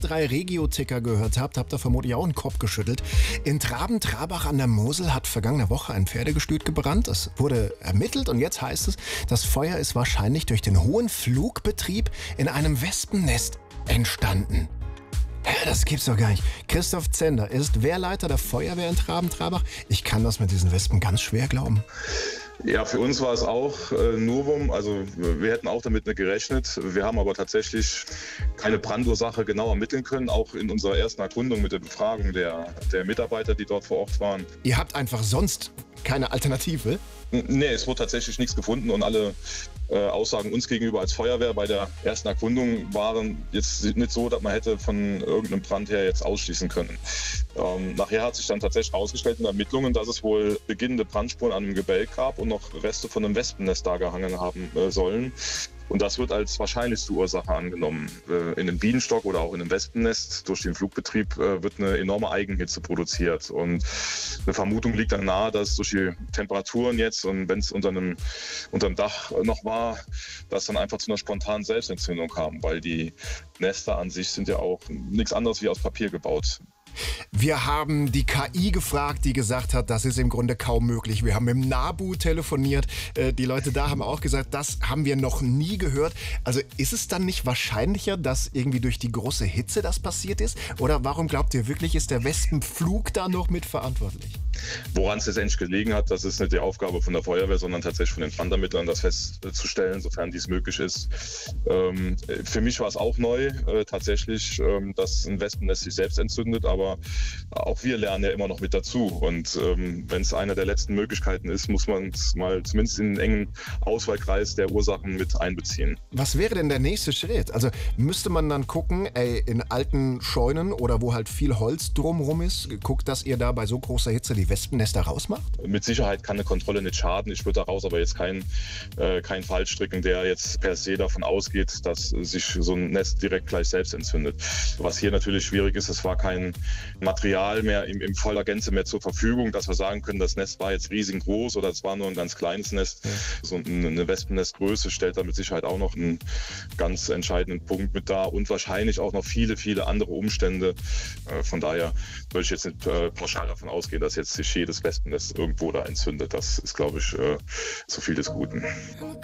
3 Regio-Ticker gehört habt ihr vermutlich auch einen Kopf geschüttelt. In Traben-Trabach an der Mosel hat vergangene Woche ein Pferdegestüt gebrannt. Es wurde ermittelt und jetzt heißt es, das Feuer ist wahrscheinlich durch den hohen Flugbetrieb in einem Wespennest entstanden. Ja, das gibt's doch gar nicht. Christoph Zender ist Wehrleiter der Feuerwehr in Traben-Trabach. Ich kann das mit diesen Wespen ganz schwer glauben. Ja, für uns war es auch Novum. Also wir hätten auch damit nicht gerechnet. Wir haben aber tatsächlich keine Brandursache genau ermitteln können, auch in unserer ersten Erkundung mit der Befragung der Mitarbeiter, die dort vor Ort waren. Ihr habt einfach sonst keine Alternative? Nee, es wurde tatsächlich nichts gefunden und alle Aussagen uns gegenüber als Feuerwehr bei der ersten Erkundung waren jetzt nicht so, dass man hätte von irgendeinem Brand her jetzt ausschließen können. Nachher hat sich dann tatsächlich herausgestellt in Ermittlungen, dass es wohl beginnende Brandspuren an einem Gebälk gab und noch Reste von einem Wespennest da gehangen haben sollen. Und das wird als wahrscheinlichste Ursache angenommen. In einem Bienenstock oder auch in einem Wespennest durch den Flugbetrieb wird eine enorme Eigenhitze produziert. Und eine Vermutung liegt dann nahe, dass durch die Temperaturen jetzt und wenn es unterm Dach noch war, dass dann einfach zu einer spontanen Selbstentzündung kam, weil die Nester an sich sind ja auch nichts anderes wie aus Papier gebaut. Wir haben die KI gefragt, die gesagt hat, das ist im Grunde kaum möglich. Wir haben mit dem NABU telefoniert. Die Leute da haben auch gesagt, das haben wir noch nie gehört. Also ist es dann nicht wahrscheinlicher, dass irgendwie durch die große Hitze das passiert ist? Oder warum glaubt ihr wirklich, ist der Wespenflug da noch mitverantwortlich? Woran es letztendlich gelegen hat, das ist nicht die Aufgabe von der Feuerwehr, sondern tatsächlich von den Brandermittlern, das festzustellen, sofern dies möglich ist. Für mich war es auch neu, tatsächlich, dass ein Wespennest sich selbst entzündet, aber auch wir lernen ja immer noch mit dazu. Und wenn es eine der letzten Möglichkeiten ist, muss man es mal zumindest in den engen Auswahlkreis der Ursachen mit einbeziehen. Was wäre denn der nächste Schritt? Also müsste man dann gucken, in alten Scheunen oder wo halt viel Holz drumherum ist, guckt, dass ihr da bei so großer Hitze die Wespennester rausmacht? Mit Sicherheit kann eine Kontrolle nicht schaden. Ich würde daraus aber jetzt keinen Fall stricken, der jetzt per se davon ausgeht, dass sich so ein Nest direkt gleich selbst entzündet. Was hier natürlich schwierig ist, es war kein Material mehr in voller Gänze mehr zur Verfügung, dass wir sagen können, das Nest war jetzt riesengroß oder es war nur ein ganz kleines Nest. Ja. So eine Wespennestgröße stellt da mit Sicherheit auch noch einen ganz entscheidenden Punkt mit dar und wahrscheinlich auch noch viele, viele andere Umstände. Von daher würde ich jetzt nicht pauschal davon ausgehen, dass jetzt sich jedes Wespennest irgendwo da entzündet. Das ist, glaube ich, zu viel des Guten.